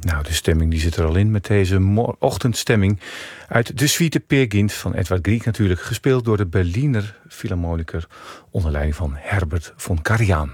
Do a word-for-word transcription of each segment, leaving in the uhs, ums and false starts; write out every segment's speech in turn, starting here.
Nou, de stemming die zit er al in met deze mo- ochtendstemming uit de Suite Peer Gynt van Edvard Grieg natuurlijk, gespeeld door de Berliner Philharmoniker onder leiding van Herbert von Karajan.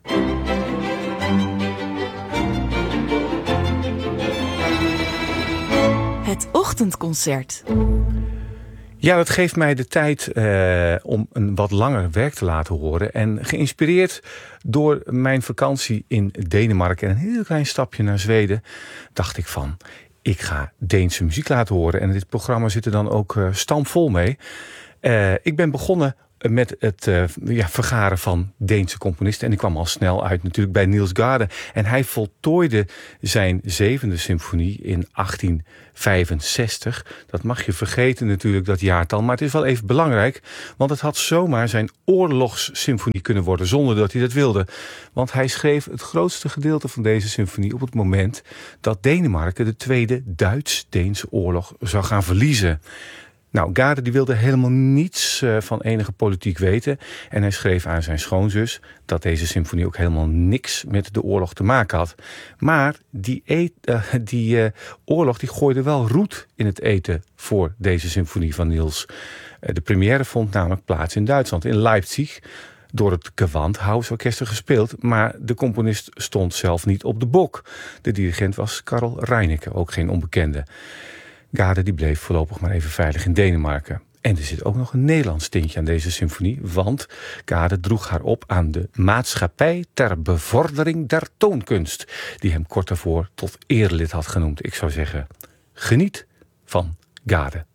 Het ochtendconcert. Ja, dat geeft mij de tijd eh, om een wat langer werk te laten horen. En geïnspireerd door mijn vakantie in Denemarken en een heel klein stapje naar Zweden, dacht ik van, ik ga Deense muziek laten horen. En dit programma zit er dan ook uh, stampvol mee. Uh, ik ben begonnen met het uh, ja, vergaren van Deense componisten. En ik kwam al snel uit natuurlijk bij Niels Gade. En hij voltooide zijn zevende symfonie in achttien vijfenzestig. Dat mag je vergeten natuurlijk, dat jaartal. Maar het is wel even belangrijk. Want het had zomaar zijn oorlogssymfonie kunnen worden zonder dat hij dat wilde. Want hij schreef het grootste gedeelte van deze symfonie op het moment dat Denemarken de Tweede Duits-Deense oorlog zou gaan verliezen. Nou, Gade die wilde helemaal niets uh, van enige politiek weten. En hij schreef aan zijn schoonzus dat deze symfonie ook helemaal niks met de oorlog te maken had. Maar die, e- uh, die uh, oorlog die gooide wel roet in het eten voor deze symfonie van Niels. Uh, de première vond namelijk plaats in Duitsland, in Leipzig, door het Gewandhausorkest gespeeld. Maar de componist stond zelf niet op de bok. De dirigent was Karl Reinecke, ook geen onbekende. Gade die bleef voorlopig maar even veilig in Denemarken. En er zit ook nog een Nederlands tintje aan deze symfonie, want Gade droeg haar op aan de Maatschappij ter Bevordering der Toonkunst, die hem kort daarvoor tot erelid had genoemd. Ik zou zeggen, geniet van Gade.